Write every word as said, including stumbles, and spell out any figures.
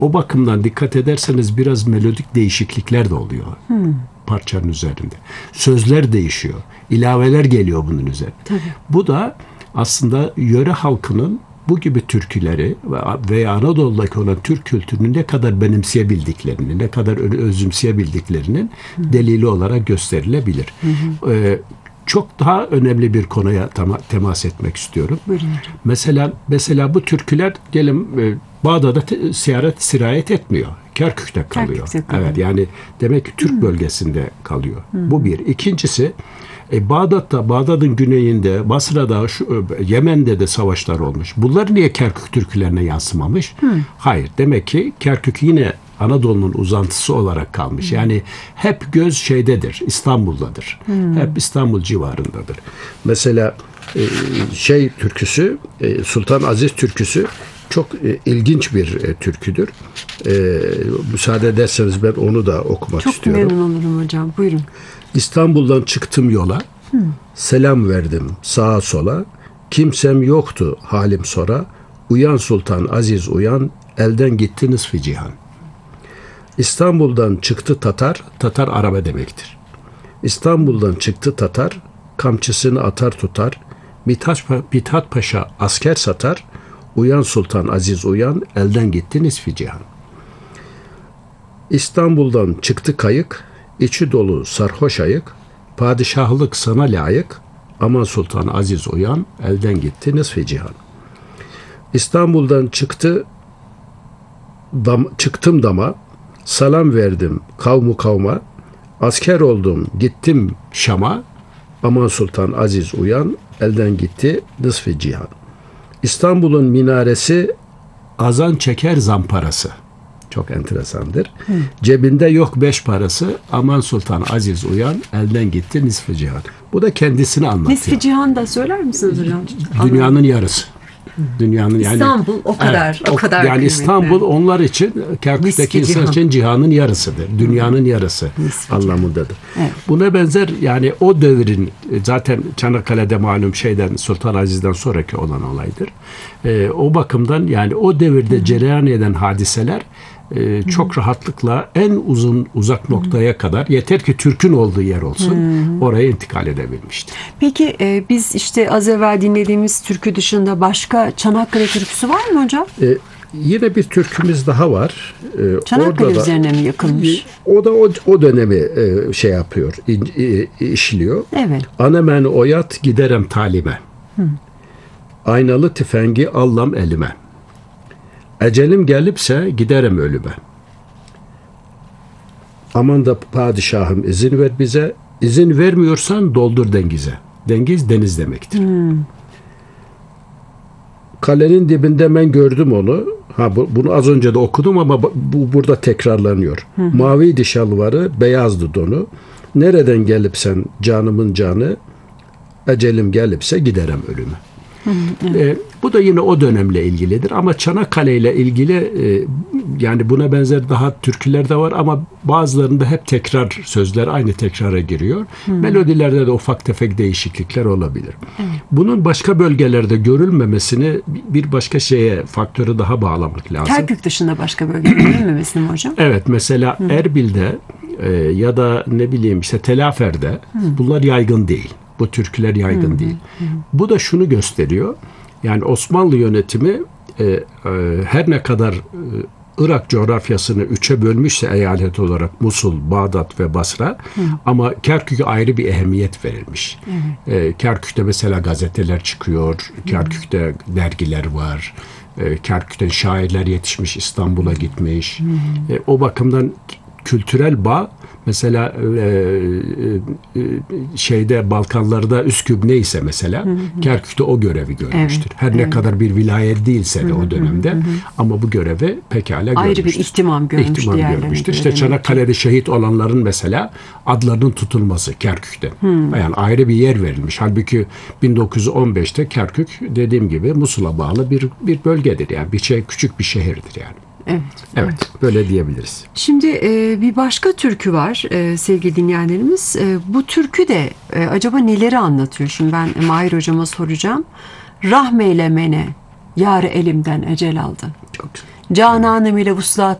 o bakımdan dikkat ederseniz biraz melodik değişiklikler de oluyor hmm. parçanın üzerinde. Sözler değişiyor. İlaveler geliyor bunun üzerine. Tabii. Bu da aslında yöre halkının bu gibi türküleri veya Anadolu'daki olan Türk kültürünü ne kadar benimseyebildiklerini, ne kadar özümseyebildiklerinin hı. delili olarak gösterilebilir. Hı hı. Ee, çok daha önemli bir konuya tema, temas etmek istiyorum. Buyurun. Mesela mesela bu türküler gelin e, Bağdat'a te, siyaret sirayet etmiyor. Kerkük'te kalıyor. Kerkük'te kalıyor. Evet, yani demek ki Türk hı. bölgesinde kalıyor. Hı. Bu bir. İkincisi E, Bağdat'ta, Bağdat'ın güneyinde, Basra'da, şu, Yemen'de de savaşlar olmuş. Bunlar niye Kerkük türkülerine yansımamış? Hmm. Hayır. Demek ki Kerkük yine Anadolu'nun uzantısı olarak kalmış. Hmm. Yani hep göz şeydedir, İstanbul'dadır. Hmm. Hep İstanbul civarındadır. Mesela e, şey türküsü, e, Sultan Aziz türküsü çok e, ilginç bir e, türküdür. E, müsaade ederseniz ben onu da okumak çok istiyorum. Çok memnun olurum hocam. Buyurun. İstanbul'dan çıktım yola, hmm. selam verdim sağa sola, kimsem yoktu halim sora, uyan Sultan Aziz uyan, elden gitti nısfı cihan. İstanbul'dan çıktı Tatar, Tatar araba demektir. İstanbul'dan çıktı Tatar, kamçısını atar tutar, Mithat, Mithat Paşa asker satar, uyan Sultan Aziz uyan, elden gitti nisfi cihan. İstanbul'dan çıktı kayık, İçi dolu sarhoş ayık, padişahlık sana layık, aman Sultan Aziz uyan, elden gitti nisfi cihan. İstanbul'dan çıktı, dam, çıktım dama, salam verdim kavmu kavma, asker oldum gittim Şam'a, aman Sultan Aziz uyan, elden gitti nisfi cihan. İstanbul'un minaresi azan çeker zamparası. Çok enteresandır. Hı. Cebinde yok beş parası, aman Sultan Aziz uyan, elden gitti nisfi cihan. Bu da kendisini anlatıyor. Nisfi cihan da söyler misiniz hocam? Dünyanın Anladım. yarısı. Dünyanın yani İstanbul o kadar evet, o kadar yani kıymetli. İstanbul onlar için Kerkük'teki insan cihan. için cihanın yarısıdır. Dünyanın yarısı nisfi anlamındadır. Evet. Buna benzer yani o devrin zaten Çanakkale'de malum şeyden Sultan Aziz'den sonraki olan olaydır. Ee, o bakımdan yani o devirde Hı-hı. cereyan eden hadiseler Ee, çok Hı-hı. rahatlıkla en uzun uzak noktaya Hı-hı. kadar yeter ki Türk'ün olduğu yer olsun Hı-hı. oraya intikal edebilmiştir. Peki e, biz işte az evvel dinlediğimiz türkü dışında başka Çanakkale türküsü var mı hocam? Ee, yine bir türkümüz daha var. Ee, Çanakkale orada üzerine da, mi yakılmış? O da o, o dönemi e, şey yapıyor, in, e, işliyor. Evet. Anemen oyat giderem talime. Hı. Aynalı tüfengi allam elime. Ecelim gelipse giderim ölüme. Aman da padişahım izin ver bize. İzin vermiyorsan doldur dengize. Dengiz deniz demektir. Hmm. Kalenin dibinde ben gördüm onu. Ha bu, bunu az önce de okudum ama bu burada tekrarlanıyor. Hı hı. Maviydi şalvarı, beyazdı donu. Nereden gelipsen canımın canı, ecelim gelipse giderim ölüme. Hı hı, evet. e, bu da yine o dönemle ilgilidir ama Çanakkale ile ilgili e, yani buna benzer daha türküler de var ama bazılarında hep tekrar sözler aynı tekrara giriyor. Hı. Melodilerde de ufak tefek değişiklikler olabilir. Evet. Bunun başka bölgelerde görülmemesini bir başka şeye faktörü daha bağlamak lazım. Kerkük dışında başka bölgelerde görülmemesini mi hocam? Evet, mesela Hı. Erbil'de e, ya da ne bileyim işte Telafer'de Hı. bunlar yaygın değil. Bu türküler yaygın hı hı, değil. Hı. Bu da şunu gösteriyor. Yani Osmanlı yönetimi e, e, her ne kadar e, Irak coğrafyasını üçe bölmüşse eyalet olarak Musul, Bağdat ve Basra hı. ama Kerkük'e ayrı bir ehemmiyet verilmiş. E, Kerkük'te mesela gazeteler çıkıyor. Kerkük'te hı. dergiler var. E, Kerkük'ten şairler yetişmiş, İstanbul'a gitmiş. Hı. E, o bakımdan kültürel bağ mesela e, e, şeyde Balkanlarda Üsküp neyse mesela hı hı. Kerkük'te o görevi görmüştür. Evet, Her evet. ne kadar bir vilayet değilse de hı hı, o dönemde hı hı. ama bu göreve pekala ayrı görmüştür. Ayrı bir ihtimam görmüş. İhtimam görmüştür. İşte Çanakkale'de şehit olanların mesela adlarının tutulması Kerkük'te. Hı. Yani ayrı bir yer verilmiş. Halbuki bin dokuz yüz on beşte Kerkük dediğim gibi Musul'a bağlı bir bir bölgedir. Yani bir şey küçük bir şehirdir yani. Evet, evet, evet, böyle diyebiliriz. Şimdi e, bir başka türkü var e, sevgili dinleyenlerimiz. E, bu türkü de e, acaba neleri anlatıyor? Şimdi ben Mahir hocama soracağım. Rahmeyle mene, yâre elimden ecel aldı. Çok güzel. Cananım ile vuslat